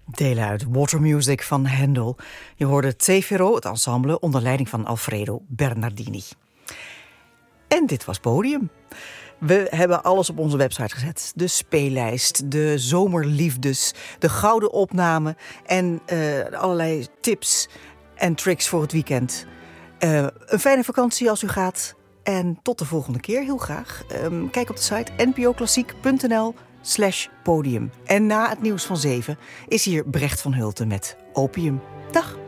Delen uit Water Music van Handel. Je hoorde Zefiro, het ensemble, onder leiding van Alfredo Bernardini. En dit was Podium. We hebben alles op onze website gezet. De speellijst, de zomerliefdes, de gouden opname en allerlei tips en tricks voor het weekend. Een fijne vakantie als u gaat. En tot de volgende keer, heel graag. Kijk op de site npoklassiek.nl/podium. En na het nieuws van 7 is hier Brecht van Hulten met Opium. Dag!